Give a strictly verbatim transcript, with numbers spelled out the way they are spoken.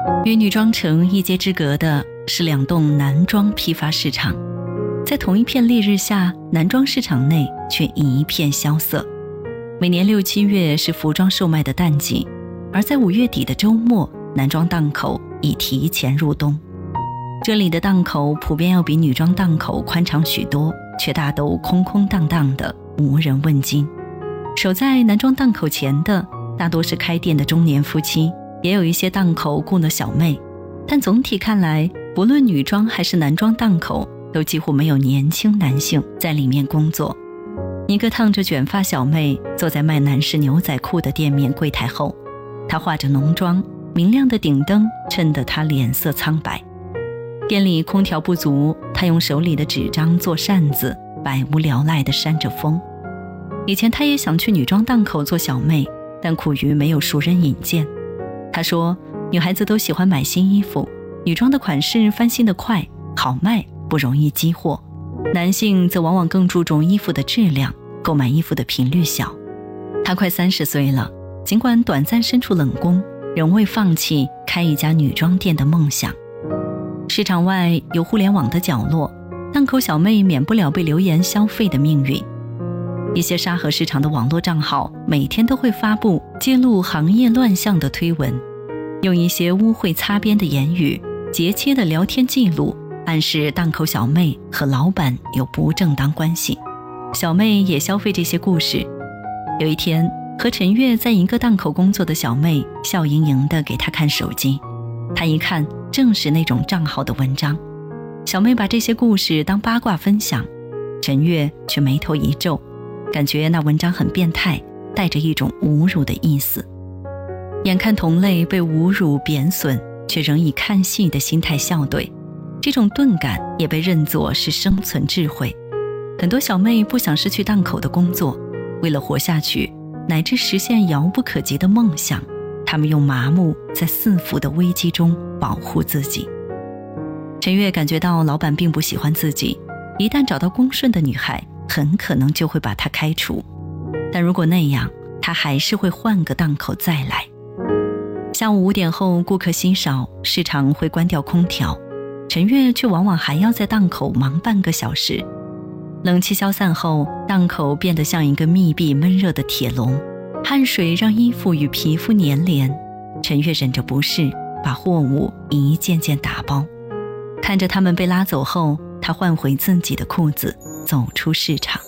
与女装城一街之隔的是两栋男装批发市场，在同一片烈日下，男装市场内却一片萧瑟。每年六七月是服装售卖的淡季，而在五月底的周末，男装档口已提前入冬。这里的档口普遍要比女装档口宽敞许多，却大都空空荡荡的，无人问津。守在男装档口前的大多是开店的中年夫妻，也有一些档口雇了小妹，但总体看来，不论女装还是男装档口，都几乎没有年轻男性在里面工作。一个烫着卷发小妹坐在卖男士牛仔裤的店面柜台后，她化着浓妆，明亮的顶灯衬得她脸色苍白。店里空调不足，她用手里的纸张做扇子，百无聊赖地扇着风。以前她也想去女装档口做小妹，但苦于没有熟人引荐。她说，女孩子都喜欢买新衣服，女装的款式翻新得快，好卖，不容易积货。男性则往往更注重衣服的质量，购买衣服的频率小。她快三十岁了，尽管短暂身处冷宫，仍未放弃开一家女装店的梦想。市场外有互联网的角落，档口小妹免不了被流言消费的命运。一些沙河市场的网络账号每天都会发布揭露行业乱象的推文，用一些污秽擦边的言语、截切的聊天记录，暗示档口小妹和老板有不正当关系。小妹也消费这些故事。有一天，和陈月在一个档口工作的小妹笑盈盈地给她看手机，她一看正是那种账号的文章。小妹把这些故事当八卦分享，陈月却眉头一皱，感觉那文章很变态，带着一种侮辱的意思。眼看同类被侮辱贬损，却仍以看戏的心态笑对，这种钝感也被认作是生存智慧。很多小妹不想失去档口的工作，为了活下去，乃至实现遥不可及的梦想，她们用麻木在伺伏的危机中保护自己。陈月感觉到老板并不喜欢自己，一旦找到恭顺的女孩，很可能就会把她开除。但如果那样，她还是会换个档口再来。下午五点后，顾客稀少，市场会关掉空调，陈月却往往还要在档口忙半个小时。冷气消散后，档口变得像一个密闭闷热的铁笼，汗水让衣服与皮肤粘连。陈月忍着不适，把货物一件件打包。看着他们被拉走后，他换回自己的裤子，走出市场。